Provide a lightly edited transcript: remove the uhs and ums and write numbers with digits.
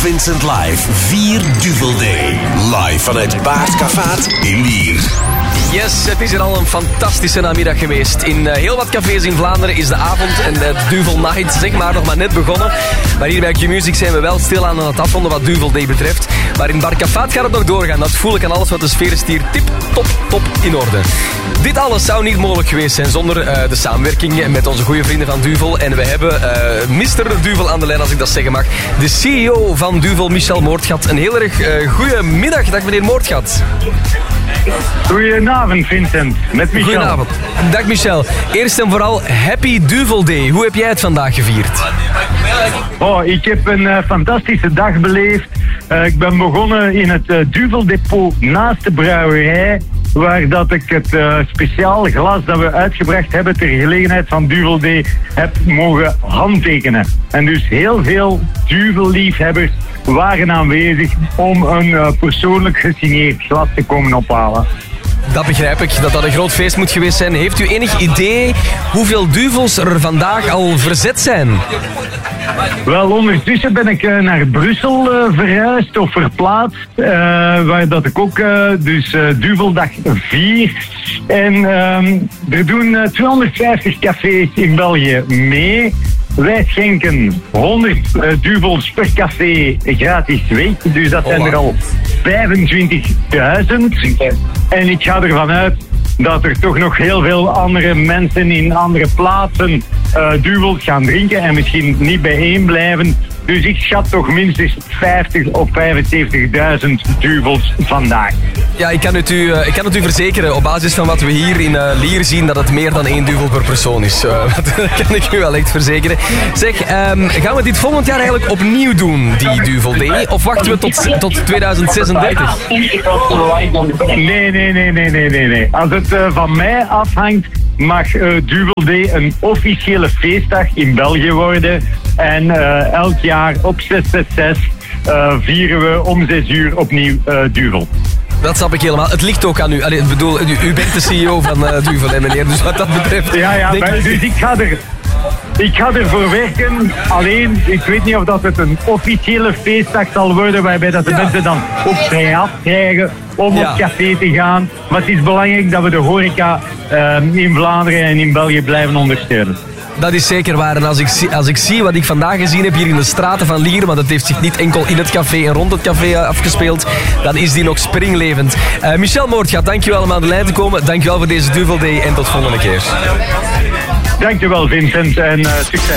Vincent Live 4 Duvel Day. Live vanuit Baardkavaat in Lier. Yes, het is er al een fantastische namiddag geweest. In heel wat cafés in Vlaanderen is de avond en de Duvel Night zeg maar nog maar net begonnen. Maar hier bij Q-Music zijn we wel stil aan het afronden wat Duvel Day betreft. Maar in Baardkavaat gaat het nog doorgaan. Dat voel ik aan alles wat de sfeer is hier top in orde. Dit alles zou niet mogelijk geweest zijn zonder de samenwerking met onze goede vrienden van Duvel. En we hebben Mr. Duvel aan de lijn, als ik dat zeggen mag. De CEO van Duvel, Michel Moortgat. Een heel erg goede middag. Dag meneer Moortgat. Goedenavond Vincent, met Michel. Goedenavond. Dag Michel. Eerst en vooral Happy Duvel Day. Hoe heb jij het vandaag gevierd? Oh, ik heb een fantastische dag beleefd. Ik ben begonnen in het Duveldepot naast de brouwerij, waar dat ik het speciaal glas dat we uitgebracht hebben ter gelegenheid van Duvel Day heb mogen handtekenen. En dus heel veel Duvel-liefhebbers waren aanwezig om een persoonlijk gesigneerd glas te komen ophalen. Dat begrijp ik, dat een groot feest moet geweest zijn. Heeft u enig idee hoeveel duvels er vandaag al verzet zijn? Wel, ondertussen ben ik naar Brussel verhuisd of verplaatst. Waar dat ik ook, Duveldag 4. En er doen 250 cafés in België mee. Wij schenken 100 duvels per café gratis weg. Dus dat zijn er al 25.000. En ik ga ervan uit dat er toch nog heel veel andere mensen in andere plaatsen duvels gaan drinken en misschien niet bijeen blijven. Dus ik schat toch minstens 50 of 75.000 duvels vandaag. Ja, ik kan het u verzekeren, op basis van wat we hier in Lier zien, dat het meer dan 1 duvel per persoon is. Dat kan ik u wel echt verzekeren. Zeg, gaan we dit volgend jaar eigenlijk opnieuw doen, die Duvel Day? Of wachten we tot 2036? Nee. Als het van mij afhangt, mag Duvel Day een officiële feestdag in België worden. En elk jaar op 666 vieren we om 6 uur opnieuw Duvel. Dat snap ik helemaal. Het ligt ook aan u. Allee, ik bedoel, u bent de CEO van Duvel, hè, meneer. Dus wat dat betreft... Dus ik ga ervoor werken. Alleen, ik weet niet of dat het een officiële feestdag zal worden, waarbij dat de mensen dan ook vrij krijgen om op café te gaan. Maar het is belangrijk dat we de horeca in Vlaanderen en in België blijven ondersteunen. Dat is zeker waar. En als ik zie wat ik vandaag gezien heb hier in de straten van Lier, want het heeft zich niet enkel in het café en rond het café afgespeeld, dan is die nog springlevend. Michel Moortgat, dankjewel om aan de lijn te komen. Dankjewel voor deze Duvel Day en tot volgende keer. Dankjewel Vincent en succes.